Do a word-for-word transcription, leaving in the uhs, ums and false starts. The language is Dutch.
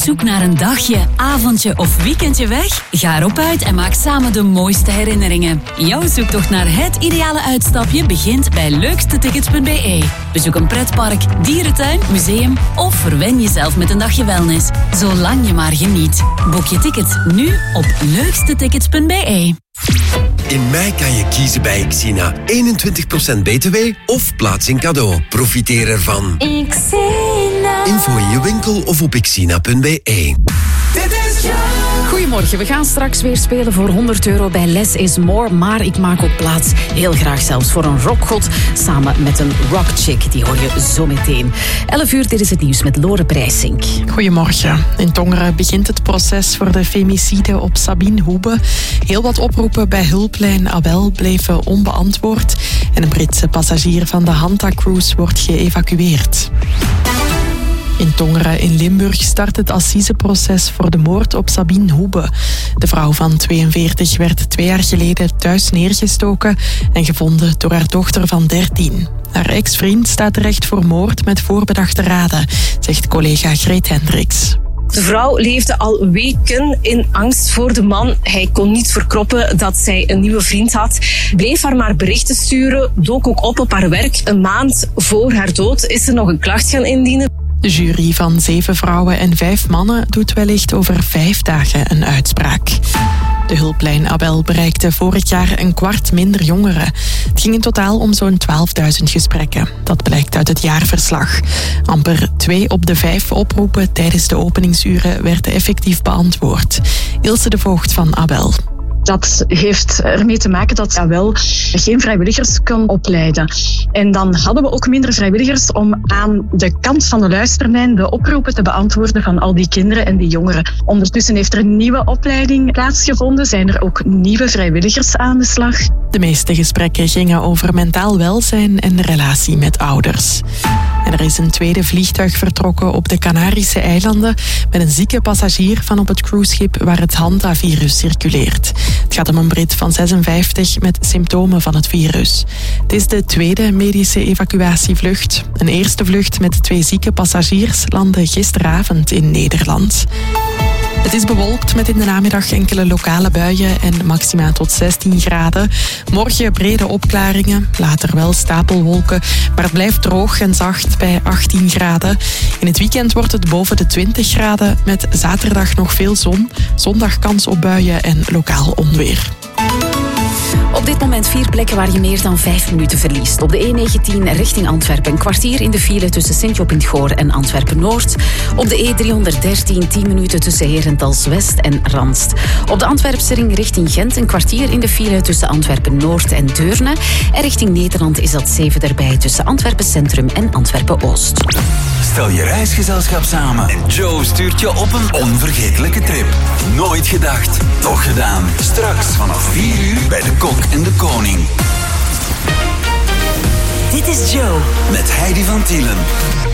zoek naar een dagje, avondje of weekendje weg? Ga erop uit en maak samen de mooiste herinneringen. Jouw zoektocht naar het ideale uitstapje begint bij leukste tickets punt b e. Bezoek een pretpark, dierentuin, museum of verwen jezelf met een dagje wellness. Zolang je maar geniet. Boek je tickets nu op leukste tickets punt b e. In mei kan je kiezen bij Xina. eenentwintig procent b t w of plaatsing cadeau. Profiteer ervan. Xina. Info in je winkel of op xina punt b e. Goedemorgen, we gaan straks weer spelen voor honderd euro bij Less is More. Maar ik maak ook plaats, heel graag zelfs, voor een rockgod samen met een rockchick. Die hoor je zo meteen. elf uur, dit is het nieuws met Lore Breisink. Goedemorgen. In Tongeren begint het proces voor de femicide op Sabine Hoebe. Heel wat oproepen bij hulplijn Abel bleven onbeantwoord. En een Britse passagier van de Hanta Cruise wordt geëvacueerd. In Tongeren in Limburg start het assiseproces voor de moord op Sabine Hoebe. De vrouw van tweeënveertig werd twee jaar geleden thuis neergestoken en gevonden door haar dochter van dertien. Haar ex-vriend staat terecht voor moord met voorbedachte raden, zegt collega Greet Hendricks. De vrouw leefde al weken in angst voor de man. Hij kon niet verkroppen dat zij een nieuwe vriend had. Bleef haar maar berichten sturen, dook ook op op haar werk. Een maand voor haar dood is ze nog een klacht gaan indienen. De jury van zeven vrouwen en vijf mannen doet wellicht over vijf dagen een uitspraak. De hulplijn Abel bereikte vorig jaar een kwart minder jongeren. Het ging in totaal om zo'n twaalfduizend gesprekken. Dat blijkt uit het jaarverslag. Amper twee op de vijf oproepen tijdens de openingsuren werden effectief beantwoord. Ilse de Voogd van Abel. Dat heeft ermee te maken dat Abel geen vrijwilligers kan opleiden. En dan hadden we ook minder vrijwilligers om aan de kant van de luisterlijn de oproepen te beantwoorden van al die kinderen en die jongeren. Ondertussen heeft er een nieuwe opleiding plaatsgevonden. Zijn er ook nieuwe vrijwilligers aan de slag. De meeste gesprekken gingen over mentaal welzijn en de relatie met ouders. En er is een tweede vliegtuig vertrokken op de Canarische eilanden met een zieke passagier van op het cruiseschip waar het Hanta-virus circuleert. Het gaat om een Brit van zesenvijftig met symptomen van het virus. Het is de tweede medische evacuatievlucht. Een eerste vlucht met twee zieke passagiers landde gisteravond in Nederland. Het is bewolkt met in de namiddag enkele lokale buien en maxima tot zestien graden. Morgen brede opklaringen, later wel stapelwolken, maar het blijft droog en zacht bij achttien graden. In het weekend wordt het boven de twintig graden met zaterdag nog veel zon, zondag kans op buien en lokaal onweer. Op dit moment vier plekken waar je meer dan vijf minuten verliest. Op de E negentien richting Antwerpen een kwartier in de file tussen Sint-Job in het Goor en Antwerpen-Noord. Op de E driehonderddertien tien minuten tussen Herentals-West en Randst. Op de Antwerpse ring richting Gent een kwartier in de file tussen Antwerpen-Noord en Deurne. En richting Nederland is dat zeven erbij tussen Antwerpen-Centrum en Antwerpen-Oost. Stel je reisgezelschap samen en Joe stuurt je op een onvergetelijke trip. Nooit gedacht, toch gedaan. Straks vanaf vier uur bij de Kok en de Koning. Dit is Joe Met Heidi van Tielen.